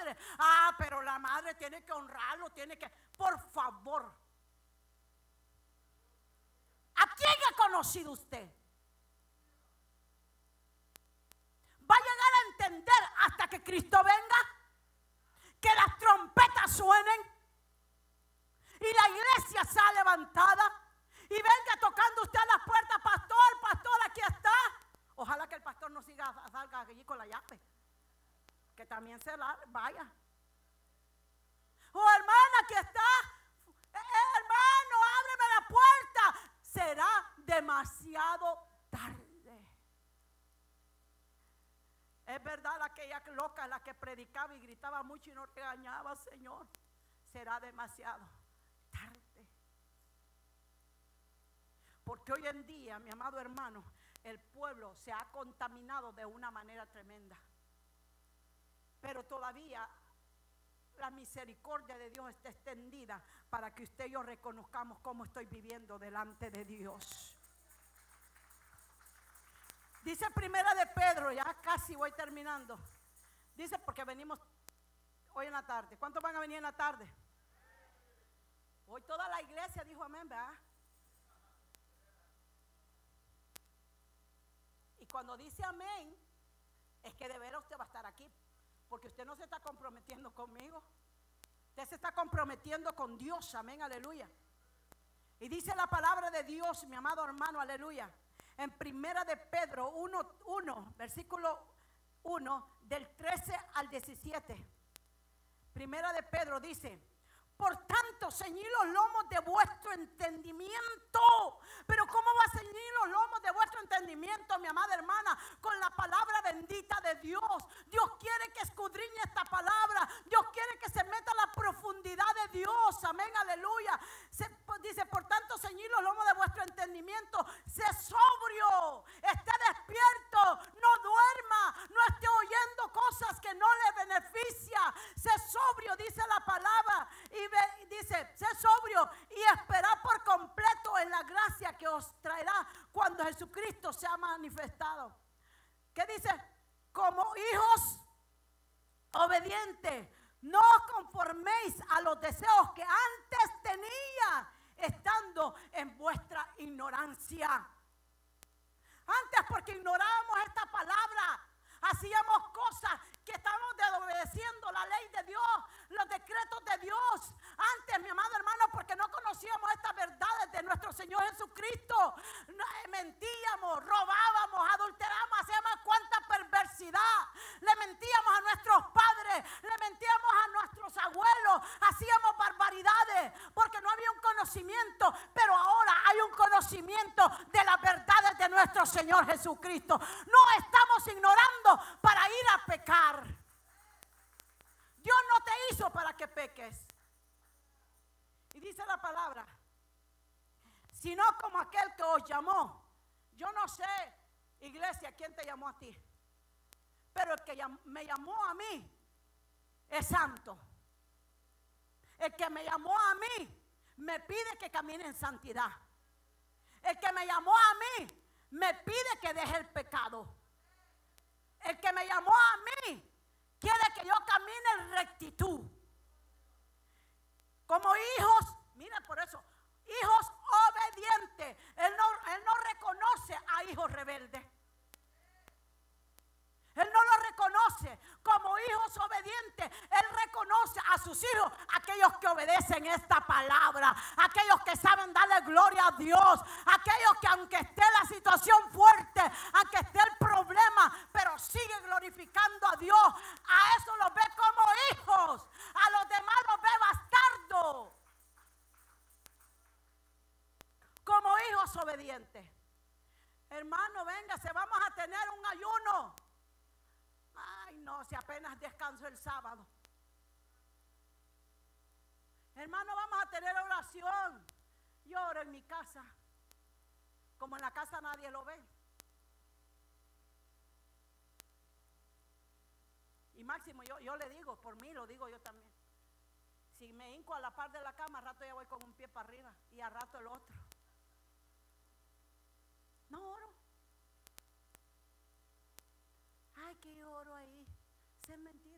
padre. Pero la madre tiene que honrarlo, tiene que... Por favor. ¿A quién ha conocido usted? Va a llegar a entender hasta que Cristo venga, que las trompetas suenen y la iglesia sea levantada y venga tocando usted a la puerta: pastor, aquí está. Ojalá que el pastor no salga allí con la llave, que también se la vaya. Hermana, aquí está. Hermano, ábreme la puerta. Será demasiado tarde. Es verdad, aquella loca, la que predicaba y gritaba mucho y no regañaba, Señor. Será demasiado tarde. Porque hoy en día, mi amado hermano, el pueblo se ha contaminado de una manera tremenda. Pero todavía la misericordia de Dios está extendida para que usted y yo reconozcamos cómo estoy viviendo delante de Dios. Dice Primera de Pedro, ya casi voy terminando. Dice, porque venimos hoy en la tarde. ¿Cuántos van a venir en la tarde? Hoy toda la iglesia dijo amén, ¿verdad? Y cuando dice amén, es que de veras usted va a estar aquí. Porque usted no se está comprometiendo conmigo. Usted se está comprometiendo con Dios, amén, aleluya. Y dice la palabra de Dios, mi amado hermano, aleluya, en Primera de Pedro 1, versículo 1, del 13 al 17. Primera de Pedro dice: por tanto, ceñid los lomos de vuestro entendimiento. Pero ¿cómo va a ceñir los lomos de vuestro entendimiento, mi amada hermana? Con la palabra bendita de Dios. Dios quiere que escudriñe esta palabra. Dios quiere que se meta a la profundidad de Dios. Amén, aleluya. Dice, por tanto, ceñid los lomos de vuestro entendimiento. Sé sobrio, esté despierto, no duerma, no esté oyendo cosas que no le beneficia. Sé sobrio, dice la palabra. Y dice, sé sobrio y esperad por completo en la gracia que os traerá cuando Jesucristo sea manifestado. ¿Qué dice? Como hijos obedientes, no os conforméis a los deseos que antes tenía, estando en vuestra ignorancia. Antes, porque ignorábamos esta palabra, hacíamos cosas que estábamos desobedeciendo la ley de Dios, los decretos de Dios. Antes, mi amado hermano, porque no conocíamos estas verdades de nuestro Señor Jesucristo. Mentíamos, robábamos, adulterábamos, hacíamos cuánta perversidad. Le mentíamos a nuestros padres, le mentíamos a nuestros abuelos, hacíamos barbaridades porque no había un conocimiento. Pero ahora hay un conocimiento de las verdades de nuestro Señor Jesucristo. No estamos ignorando para ir a pecar. Dios no te hizo para que peques. Y dice la palabra, sino como aquel que os llamó. Yo no sé, iglesia, quién te llamó a ti, pero el que me llamó a mí es santo. El que me llamó a mí me pide que camine en santidad. El que me llamó a mí me pide que deje el pecado. El que me llamó a mí quiere que yo camine en rectitud. Como hijos, mira, por eso, hijos obedientes. Él no reconoce a hijos rebeldes. Él no lo reconoce como hijos obedientes. Él reconoce a sus hijos, aquellos que obedecen esta palabra, aquellos que saben darle gloria a Dios, aquellos que aunque esté la situación fuerte, aunque esté el problema, pero sigue glorificando a Dios. A eso los ve como hijos, a los demás los ve bastardos, como hijos obedientes. Hermano, véngase, vamos a tener un ayuno. Ay, no, si apenas descanso el sábado. Hermano, vamos a tener oración. Yo oro en mi casa. Como en la casa nadie lo ve. Y máximo, yo le digo, por mí lo digo yo también. Si me hinco a la par de la cama, al rato ya voy con un pie para arriba y al rato el otro. No oro. Ay, que yo oro ahí. Es mentira.